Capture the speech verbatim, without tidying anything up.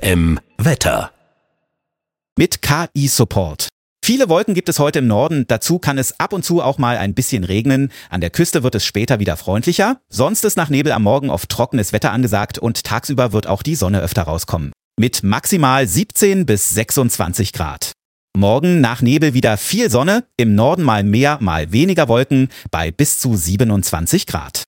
M Wetter. Mit K I-Support. Viele Wolken gibt es heute im Norden, dazu kann es ab und zu auch mal ein bisschen regnen. An der Küste wird es später wieder freundlicher. Sonst ist nach Nebel am Morgen oft trockenes Wetter angesagt und tagsüber wird auch die Sonne öfter rauskommen. Mit maximal siebzehn bis sechsundzwanzig Grad. Morgen nach Nebel wieder viel Sonne, im Norden mal mehr, mal weniger Wolken bei bis zu siebenundzwanzig Grad.